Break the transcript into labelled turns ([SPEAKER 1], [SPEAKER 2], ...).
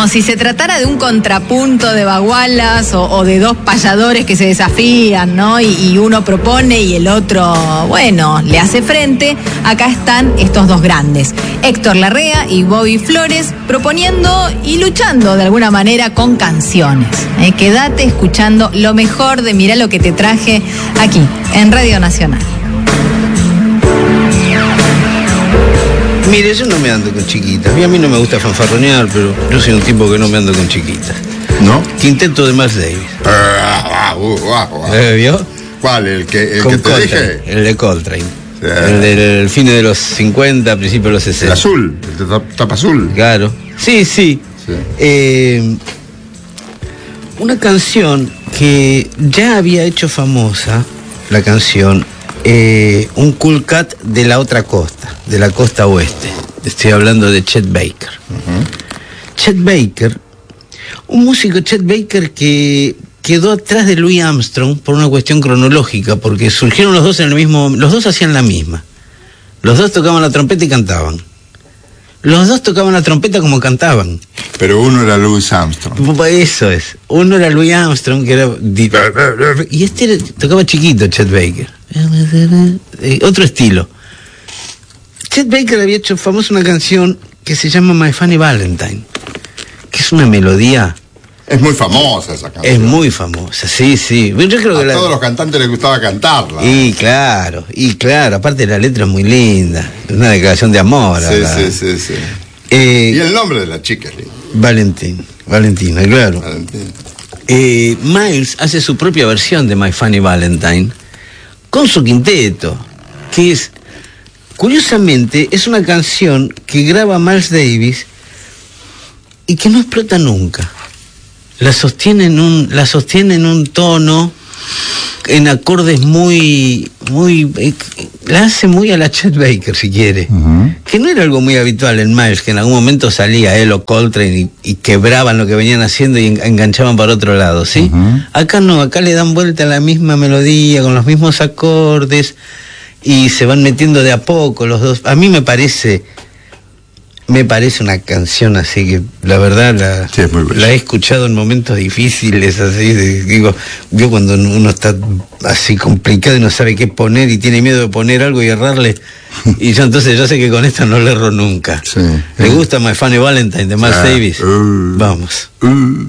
[SPEAKER 1] Como si se tratara de un contrapunto de bagualas o de dos payadores que se desafían, ¿no? Y uno propone y el otro, bueno, le hace frente. Acá están estos dos grandes, Héctor Larrea y Bobby Flores, proponiendo y luchando de alguna manera con canciones. Quédate escuchando lo mejor de Mirá lo que te traje aquí, en Radio Nacional.
[SPEAKER 2] Mire, yo no me ando con chiquitas. A mí no me gusta fanfarronear, pero yo soy un tipo que no me ando con chiquitas.
[SPEAKER 3] ¿No?
[SPEAKER 2] Quinteto de Miles Davis. ¿Vio?
[SPEAKER 3] ¿Cuál? ¿El que te
[SPEAKER 2] Coltrane,
[SPEAKER 3] dije?
[SPEAKER 2] el de Coltrane. Sí. El del fin de los 50, principios de los 60.
[SPEAKER 3] El azul, el de tapa azul.
[SPEAKER 2] Claro. Sí. Una canción que ya había hecho famosa, la canción, un Cool Cat de la otra costa, de la costa oeste. Estoy hablando de Chet Baker. Chet Baker, un músico Chet Baker que quedó atrás de Louis Armstrong por una cuestión cronológica, porque surgieron los dos en el mismo, los dos hacían la misma. Los dos tocaban la trompeta y cantaban. Los dos tocaban la trompeta como cantaban.
[SPEAKER 3] Pero uno era Louis Armstrong.
[SPEAKER 2] Eso es. Uno era Louis Armstrong, que era... Y este tocaba chiquito, Chet Baker. Otro estilo. Chet Baker había hecho famosa una canción que se llama My Funny Valentine, que es una melodía...
[SPEAKER 3] Es muy famosa esa canción.
[SPEAKER 2] Es muy famosa, sí. Yo creo que
[SPEAKER 3] a todos los cantantes les gustaba cantarla.
[SPEAKER 2] Y claro, aparte la letra es muy linda. Es una declaración de amor.
[SPEAKER 3] Sí. Y el nombre de la chica es linda.
[SPEAKER 2] Valentina, claro. Miles hace su propia versión de My Funny Valentine con su quinteto, que es, curiosamente, es una canción que graba Miles Davis y que no explota nunca. La sostiene en un tono, en acordes muy, la hace muy a la Chet Baker, si quiere. Que no era algo muy habitual en Miles, que en algún momento salía él o Coltrane y quebraban lo que venían haciendo y enganchaban para otro lado, ¿sí? Acá no, acá le dan vuelta a la misma melodía, con los mismos acordes, y se van metiendo de a poco los dos. A mí me parece una canción así que la verdad la he escuchado en momentos difíciles, así digo, yo cuando uno está así complicado y no sabe qué poner y tiene miedo de poner algo y errarle, y yo entonces yo sé que con esta no le erro nunca. ¿Le gusta My Funny Valentine de Miles Davis? Vamos.